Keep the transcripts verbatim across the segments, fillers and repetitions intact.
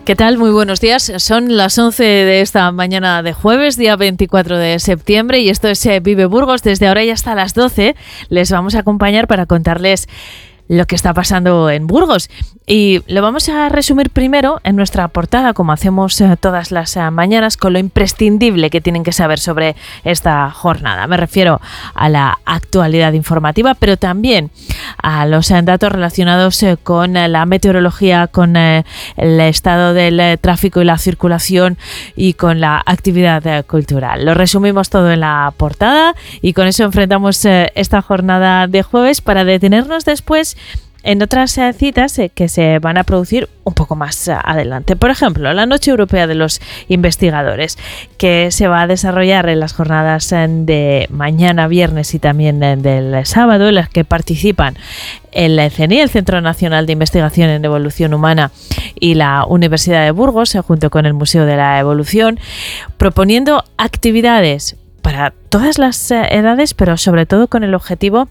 ¿Qué tal? Muy buenos días. Son las once de esta mañana de jueves, día veinticuatro de septiembre, y esto es eh, Vive Burgos. Desde ahora y hasta las doce les vamos a acompañar para contarles lo que está pasando en Burgos. Y lo vamos a resumir primero en nuestra portada, como hacemos eh, todas las eh, mañanas, con lo imprescindible que tienen que saber sobre esta jornada. Me refiero a la actualidad informativa, pero también a los eh, datos relacionados eh, con eh, la meteorología, con eh, el estado del eh, tráfico y la circulación y con la actividad eh, cultural. Lo resumimos todo en la portada y con eso enfrentamos eh, esta jornada de jueves para detenernos después en otras eh, citas eh, que se van a producir un poco más eh, adelante. Por ejemplo, la Noche Europea de los Investigadores, que se va a desarrollar en las jornadas eh, de mañana viernes y también eh, del sábado, en las que participan el C N I, el Centro Nacional de Investigación en Evolución Humana, y la Universidad de Burgos, eh, junto con el Museo de la Evolución, proponiendo actividades para todas las eh, edades, pero sobre todo con el objetivo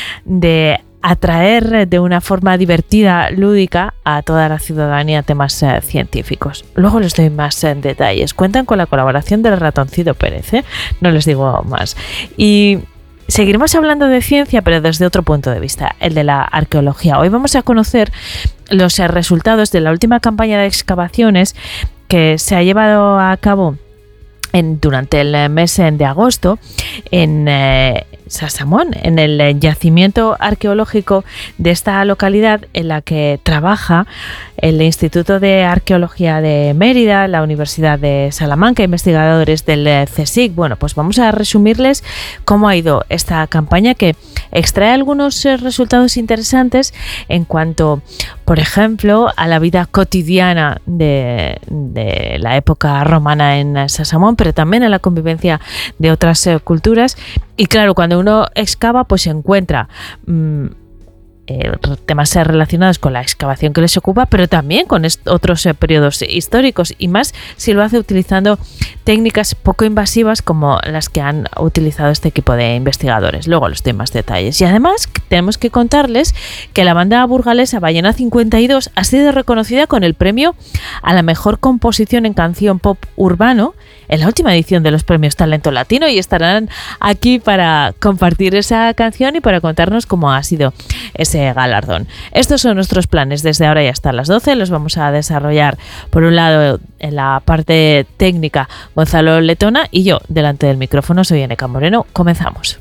de atraer de una forma divertida, lúdica, a toda la ciudadanía temas eh, científicos. Luego les doy más eh, detalles. Cuentan con la colaboración del Ratoncito Pérez, ¿eh? No les digo más. Y seguiremos hablando de ciencia, pero desde otro punto de vista, el de la arqueología. Hoy vamos a conocer los eh, resultados de la última campaña de excavaciones que se ha llevado a cabo en, durante el mes de agosto en eh, Sasamón, en el yacimiento arqueológico de esta localidad, en la que trabaja el Instituto de Arqueología de Mérida, la Universidad de Salamanca, investigadores del CSIC. Bueno, pues vamos a resumirles cómo ha ido esta campaña, que extrae algunos resultados interesantes en cuanto, por ejemplo, a la vida cotidiana de, de la época romana en Sasamón, pero también a la convivencia de otras eh, culturas. Y claro, cuando uno excava, pues se encuentra mmm, eh, temas relacionados con la excavación que les ocupa, pero también con otros eh, periodos históricos, y más si lo hace utilizando técnicas poco invasivas como las que han utilizado este equipo de investigadores. Luego les doy más detalles. Y además tenemos que contarles que la banda burgalesa Ballena cincuenta y dos ha sido reconocida con el premio a la mejor composición en canción pop urbano en la última edición de los premios Talento Latino, y estarán aquí para compartir esa canción y para contarnos cómo ha sido ese galardón. Estos son nuestros planes desde ahora y hasta las doce. Los vamos a desarrollar, por un lado, en la parte técnica, Gonzalo Letona, y yo, delante del micrófono, soy Eneca Moreno. Comenzamos.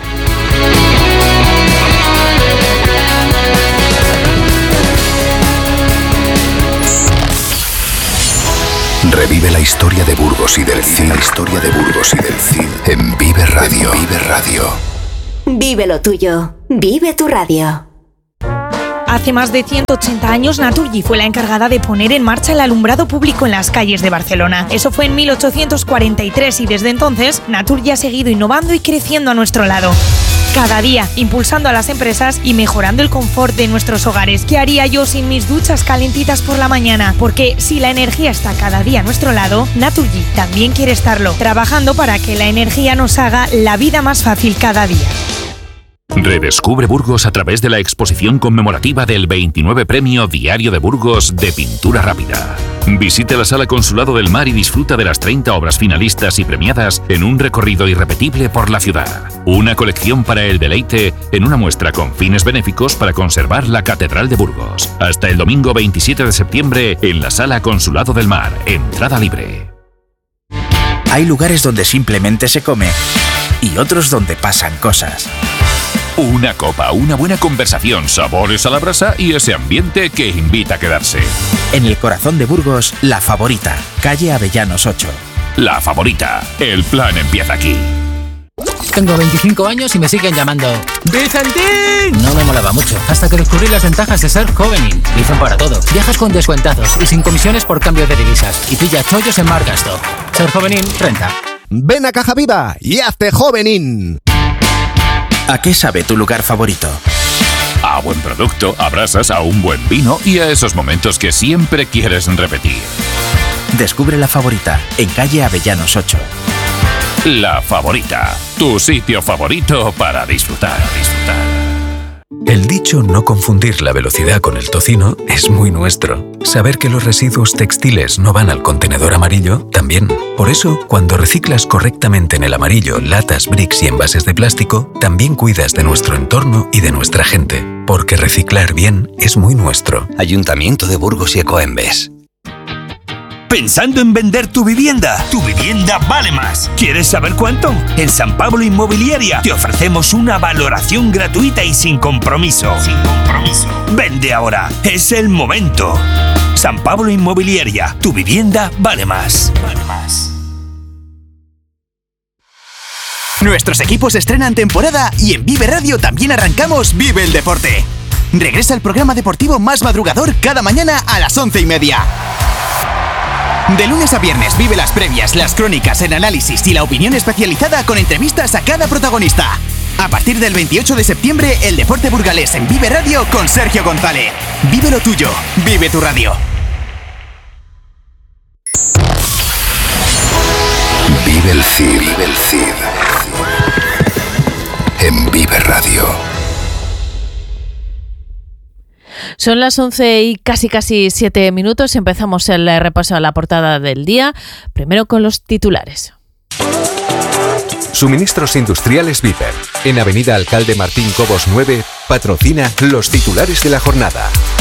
Revive la historia de Burgos y del Cid. La historia de Burgos y del Cid en Vive Radio. Vive Radio. Vive lo tuyo. Vive tu radio. Hace más de ciento ochenta años, Naturgy fue la encargada de poner en marcha el alumbrado público en las calles de Barcelona. Eso fue en mil ochocientos cuarenta y tres, y desde entonces, Naturgy ha seguido innovando y creciendo a nuestro lado. Cada día, impulsando a las empresas y mejorando el confort de nuestros hogares. ¿Qué haría yo sin mis duchas calentitas por la mañana? Porque si la energía está cada día a nuestro lado, Naturgy también quiere estarlo, trabajando para que la energía nos haga la vida más fácil cada día. Redescubre Burgos a través de la exposición conmemorativa del veintinueve Premio Diario de Burgos de Pintura Rápida. Visite la Sala Consulado del Mar y disfruta de las treinta obras finalistas y premiadas en un recorrido irrepetible por la ciudad. Una colección para el deleite en una muestra con fines benéficos para conservar la Catedral de Burgos. Hasta el domingo veintisiete de septiembre en la Sala Consulado del Mar. Entrada libre. Hay lugares donde simplemente se come y otros donde pasan cosas. Una copa, una buena conversación, sabores a la brasa y ese ambiente que invita a quedarse. En el corazón de Burgos, La Favorita, calle Avellanos ocho. La Favorita, el plan empieza aquí. Tengo veinticinco años y me siguen llamando ¡Vicentín! No me molaba mucho, hasta que descubrí las ventajas de ser Jovenin. Dicen para todo. Viajas con descuentazos y sin comisiones por cambio de divisas. Y pilla chollos en Margasto. Ser Jovenin renta. Ven a Caja Viva y hazte Jovenin. ¿A qué sabe tu lugar favorito? A buen producto, a brasas, a un buen vino y a esos momentos que siempre quieres repetir. Descubre La Favorita, en calle Avellanos ocho. La Favorita, tu sitio favorito para disfrutar, disfrutar. El dicho no confundir la velocidad con el tocino es muy nuestro. Saber que los residuos textiles no van al contenedor amarillo, también. Por eso, cuando reciclas correctamente en el amarillo latas, bricks y envases de plástico, también cuidas de nuestro entorno y de nuestra gente. Porque reciclar bien es muy nuestro. Ayuntamiento de Burgos y Ecoembes. ¿Pensando en vender tu vivienda? Tu vivienda vale más. ¿Quieres saber cuánto? En San Pablo Inmobiliaria te ofrecemos una valoración gratuita y sin compromiso. Sin compromiso. Vende ahora. Es el momento. San Pablo Inmobiliaria. Tu vivienda vale más. Vale más. Nuestros equipos estrenan temporada y en Vive Radio también arrancamos Vive el Deporte. Regresa el programa deportivo más madrugador cada mañana a las once y media. De lunes a viernes vive las previas, las crónicas, el análisis y la opinión especializada con entrevistas a cada protagonista. A partir del veintiocho de septiembre, el deporte burgalés en Vive Radio con Sergio González. Vive lo tuyo, vive tu radio. Vive el Cid, vive el Cid. En Vive Radio. Son las once y casi casi siete minutos. Empezamos el repaso a la portada del día. Primero con los titulares. Suministros Industriales Viper. En Avenida Alcalde Martín Cobos nueve patrocina los titulares de la jornada.